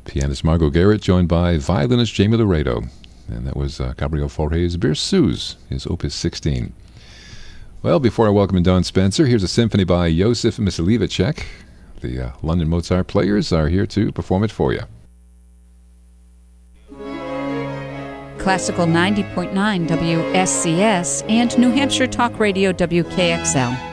Pianist Margot Garrett, joined by violinist Jamie Laredo. And that was Gabriel Fauré's Berceuse, his Opus 16. Well, before I welcome in Don Spencer, here's a symphony by Josef Myslivacek. The London Mozart Players are here to perform it for you. Classical 90.9 WSCS and New Hampshire Talk Radio WKXL.